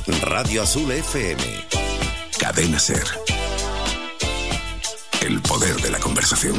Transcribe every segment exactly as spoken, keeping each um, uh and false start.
Radio Azul F M. Cadena Ser. El poder de la conversación.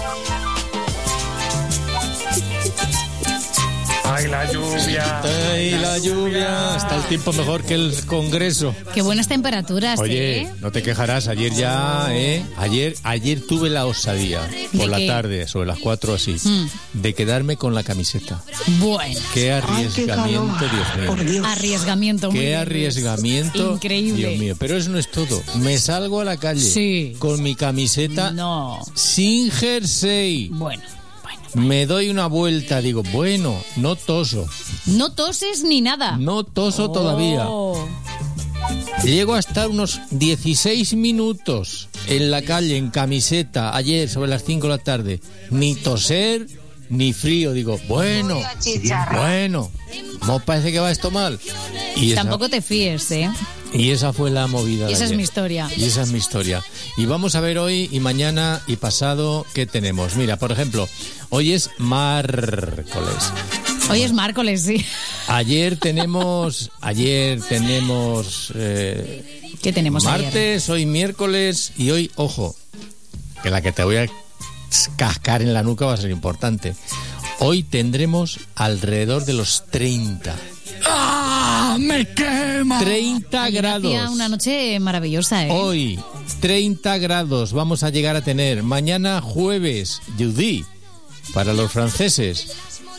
¡Ay, la lluvia! ¡Ay, la lluvia! Está el tiempo mejor que el Congreso. Qué buenas temperaturas, Oye, ¿eh? no te quejarás, ayer ya, ¿eh? Ayer, ayer tuve la osadía, por la qué? tarde, sobre las cuatro así, Mm. de quedarme con la camiseta. Bueno. Qué arriesgamiento, Dios mío. Arriesgamiento. muy Qué bien. arriesgamiento. Increíble. Dios mío, pero eso no es todo. Me salgo a la calle Sí. con mi camiseta No. sin jersey. Bueno. Me doy una vuelta, digo, bueno, no toso. No toses ni nada. No toso todavía. Oh. Llego a estar unos dieciséis minutos en la calle, en camiseta, ayer sobre las cinco de la tarde. Ni toser, ni frío. Digo, bueno, bueno, ¿no parece que va esto mal? Y esa, Tampoco te fíes, ¿eh? y esa fue la movida. Y esa de es ayer. mi historia. Y esa es mi historia. Y vamos a ver hoy y mañana y pasado qué tenemos. Mira, por ejemplo, hoy es miércoles. Hoy es miércoles, sí. Ayer tenemos, ayer tenemos eh, ¿Qué tenemos martes, ayer? hoy miércoles y hoy, ojo, que la que te voy a cascar en la nuca va a ser importante. Hoy tendremos alrededor de los treinta. ¡Ah! ¡Me quema! treinta Ayer grados. hacía una noche maravillosa, ¿eh? Hoy, treinta grados vamos a llegar a tener. Mañana jueves, jeudi, para los franceses.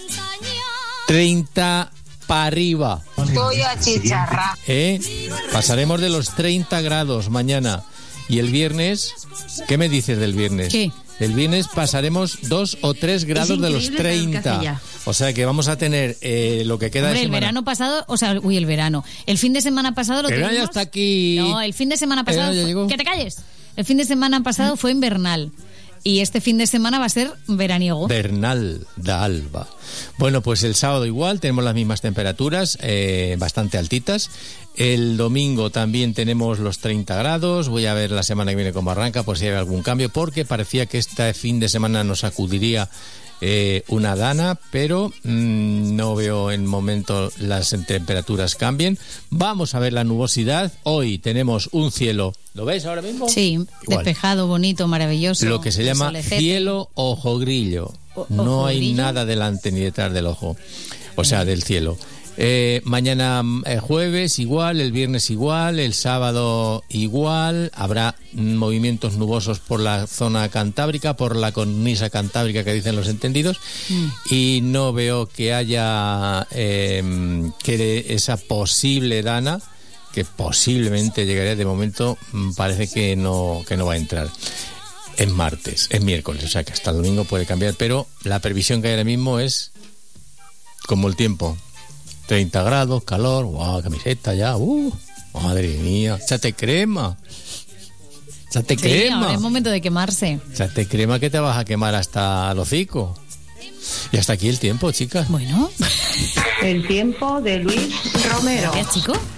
treinta para arriba. Estoy a chicharra. ¿Eh? Pasaremos de los treinta grados mañana. Y el viernes, ¿qué me dices del viernes? ¿Qué? El viernes pasaremos dos o tres grados de los treinta. O sea que vamos a tener eh, lo que queda Hombre, de el semana. verano pasado, o sea, uy, el verano. El fin de semana pasado lo El verano ya tuvimos- está aquí. No, el fin de semana El pasado... verano ya fue- llegó. ¡Que te calles! El fin de semana pasado fue invernal. Y este fin de semana va a ser veraniego. Bernal da Alba. Bueno, pues el sábado igual tenemos las mismas temperaturas, eh, bastante altitas. El domingo también tenemos los treinta grados. Voy a ver la semana que viene cómo arranca, por si hay algún cambio, porque parecía que este fin de semana nos sacudiría eh, una dana, pero mmm, no veo en momento las temperaturas cambien. Vamos a ver la nubosidad. Hoy tenemos un cielo, ¿lo ves ahora mismo? Sí, Igual. despejado, bonito, maravilloso. Lo que se llama solecete. cielo ojo grillo. O- No ojo hay grillo. nada delante ni detrás del ojo, o sea, del cielo. Eh, mañana eh, jueves igual, el viernes igual, el sábado igual. Habrá mm, movimientos nubosos por la zona cantábrica, por la cornisa cantábrica que dicen los entendidos. Mm. Y no veo que haya eh, que esa posible dana, que posiblemente llegaría de momento, mm, parece que no, que no va a entrar. Es martes, es miércoles, o sea que hasta el domingo puede cambiar, pero la previsión que hay ahora mismo es como el tiempo. treinta grados, calor, guau, camiseta ya, uh, madre mía, échate crema, échate Sí, crema, ahora es momento de quemarse. échate crema que te vas a quemar hasta el hocico. Y hasta aquí el tiempo, chicas. Bueno. El tiempo de Luis Romero. Gracias, chico.